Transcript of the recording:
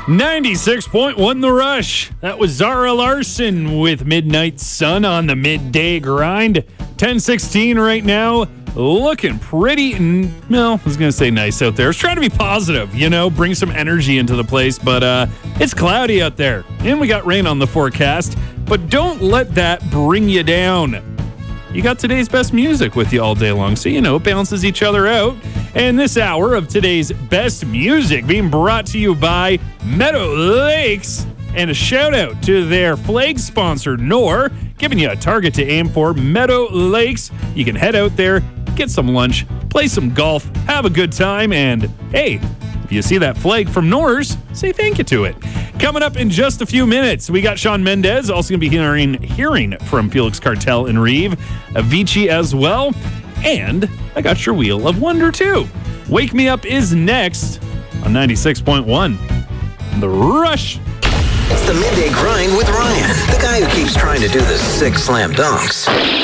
96.1 The Rush. That was Zara Larson with Midnight Sun on the midday grind. 10:16 right now. Looking pretty, I was going to say nice out there. I was trying to be positive, bring some energy into the place, but it's cloudy out there. And we got rain on the forecast. But don't let that bring you down. You got today's best music with you all day long, so it balances each other out. And this hour of today's best music being brought to you by Meadow Lakes. And a shout out to their flag sponsor, Knorr, giving you a target to aim for, Meadow Lakes. You can head out there, get some lunch, play some golf, have a good time, and hey, if you see that flag from Knorr's, say thank you to it. Coming up in just a few minutes, we got Shawn Mendes, also going to be hearing from Felix Cartel and Reeve, Avicii as well, and I got your Wheel of Wonder too. Wake Me Up is next on 96.1 The Rush. It's the Midday Grind with Ryan, the guy who keeps trying to do the 6 slam dunks.